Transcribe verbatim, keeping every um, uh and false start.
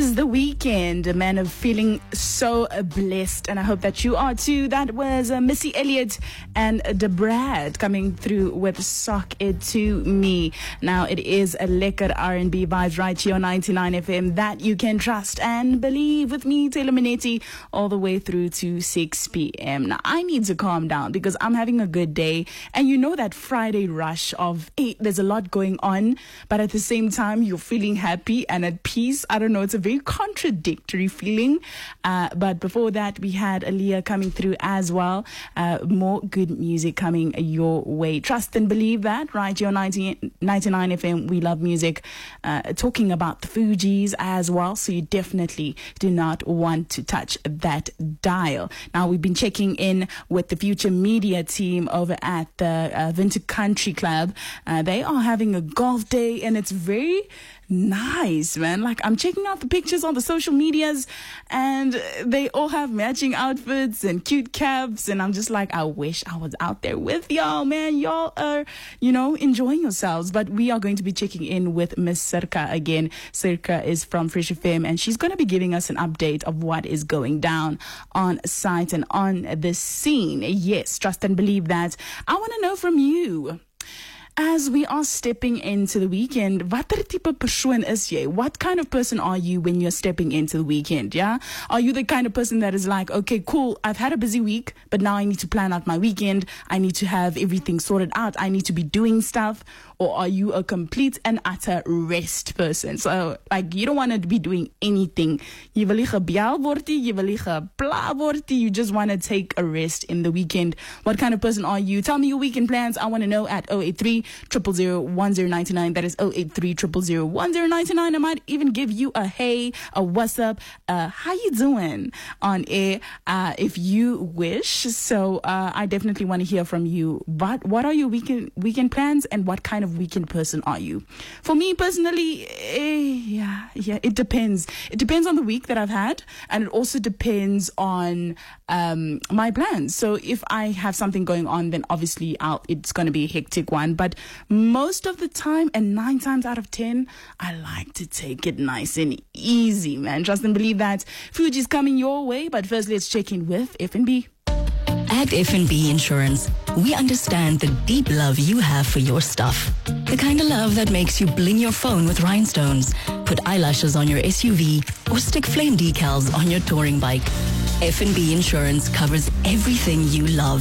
is the weekend, man, of feeling so uh, blessed, and I hope that you are too. That was uh, Missy Elliott and uh, Debrad coming through with Sock It To Me. Now, it is a lekker R and B vibes right here on ninety-nine F M that you can trust and believe with me, Taylor Minetti, all the way through to six p.m. Now, I need to calm down because I'm having a good day, and you know that Friday rush of, hey, there's a lot going on, but at the same time, you're feeling happy and at peace. I don't know, it's a very contradictory feeling. Uh, but before that, we had Aaliyah coming through as well. Uh, more good music coming your way. Trust and believe that, right? Here on ninety-nine F M, we love music. Uh, talking about the Fugees as well, so you definitely do not want to touch that dial. Now, we've been checking in with the Future Media team over at the uh, Vinter Country Club. Uh, they are having a golf day, and it's very nice, man. Like, I'm checking out the pictures on the social medias, and they all have matching outfits and cute caps, and I'm just like, I wish I was out there with y'all, man. Y'all are, you know, enjoying yourselves. But we are going to be checking in with Miss Sirka again. Sirka is from Fresh F M, and she's going to be giving us an update of what is going down on site and on the scene. Yes, trust and believe that. I want to know from you, as we are stepping into the weekend, watter type persoon is jy? What kind of person are you when you're stepping into the weekend, yeah? Are you the kind of person that is like, okay, cool, I've had a busy week, but now I need to plan out my weekend. I need to have everything sorted out. I need to be doing stuff. Or are you a complete and utter rest person? So, like, you don't want to be doing anything. Jy wil nie gebel word nie, jy wil nie gepla word nie. You just want to take a rest in the weekend. What kind of person are you? Tell me your weekend plans. I want to know at zero eight three, zero zero zero, one zero nine nine. That is zero eight three, zero zero zero, one zero nine nine. I might even give you a hey, a what's up, uh, how you doing on air, uh, if you wish. So, uh, I definitely want to hear from you. But what are your weekend weekend plans, and what kind of weekend person are you? For me personally, eh, yeah, yeah, it depends. It depends on the week that I've had, and it also depends on um, my plans. So if I have something going on, then obviously I'll, it's going to be a hectic one. But most of the time, and nine times out of ten, I like to take it nice and easy, man. Trust and believe that. Fuji's coming your way, but first let's check in with F and B. At F and B Insurance, we understand the deep love you have for your stuff. The kind of love that makes you bling your phone with rhinestones, put eyelashes on your S U V, or stick flame decals on your touring bike. F and B Insurance covers everything you love.